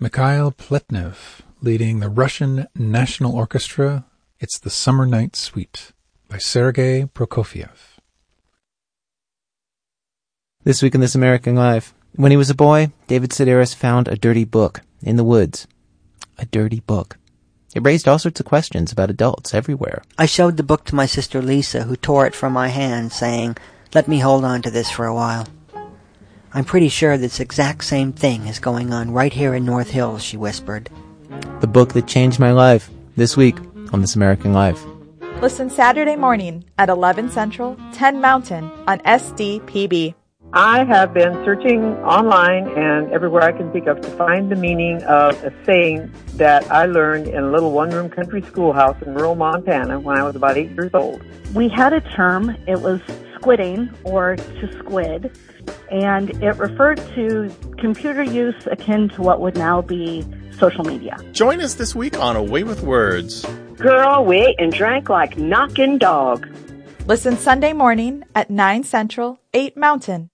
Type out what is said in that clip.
Mikhail Pletnev leading the Russian National Orchestra. It's the Summer Night Suite by Sergei Prokofiev. This week in This American Life. When he was a boy, David Sedaris found a dirty book in the woods. A dirty book. It raised all sorts of questions about adults everywhere. I showed the book to my sister Lisa, who tore it from my hand, saying, "Let me hold on to this for a while." "I'm pretty sure this exact same thing is going on right here in North Hills," she whispered. The book that changed my life. This week on This American Life. Listen Saturday morning at 11 Central, 10 Mountain on SDPB. I have been searching online and everywhere I can think of to find the meaning of a saying that I learned in a little one-room country schoolhouse in rural Montana when I was about 8 years old. We had a term, it was squidding, or to squid, and it referred to computer use akin to what would now be social media. Join us this week on Away with Words. Girl, we ate and drank like knocking dog. Listen Sunday morning at 9 Central, 8 Mountain